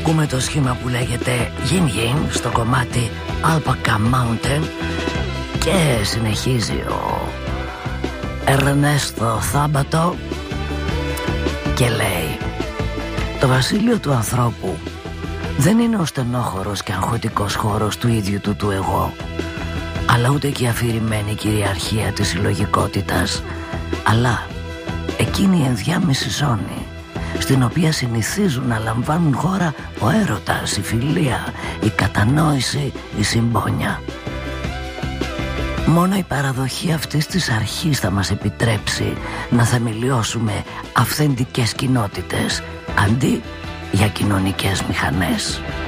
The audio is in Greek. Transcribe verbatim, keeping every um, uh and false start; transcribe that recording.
Ακούμε το σχήμα που λέγεται Yin Yin στο κομμάτι Alpaca Mountain και συνεχίζει ο Ερνέστο Θάμπατο και λέει: το βασίλειο του ανθρώπου δεν είναι ο στενόχωρος και αγχωτικός χώρος του ίδιου του του εγώ, αλλά ούτε και η αφηρημένη κυριαρχία της συλλογικότητας, αλλά εκείνη η ενδιάμεση ζώνη στην οποία συνηθίζουν να λαμβάνουν χώρα ο έρωτας, η φιλία, η κατανόηση, η συμπόνια. Μόνο η παραδοχή αυτής της αρχής θα μας επιτρέψει να θεμελιώσουμε αυθεντικές κοινότητες αντί για κοινωνικές μηχανές.